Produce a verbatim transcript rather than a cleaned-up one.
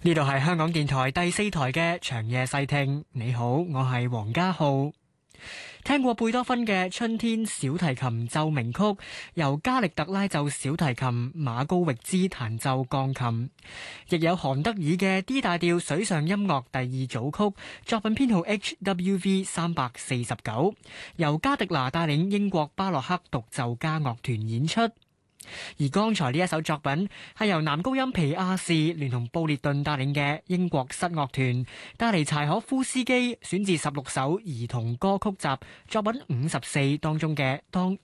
呢度係香港電台第四台嘅長夜細聽。你好，我係黃家浩。聽過貝多芬嘅春天小提琴奏鳴曲，由加力特拉奏小提琴，馬高域茲彈奏鋼琴，亦有韓德爾嘅 D 大調水上音樂第二組曲，作品編號 H W V 三百四十九，由加迪拿帶領英國巴洛克獨奏家樂團演出。而剛才呢一首作品係由男高音皮亞士聯同布列頓帶領嘅英國室樂團帶嚟柴可夫斯基選自十六首兒童歌曲集作品五十四當中嘅當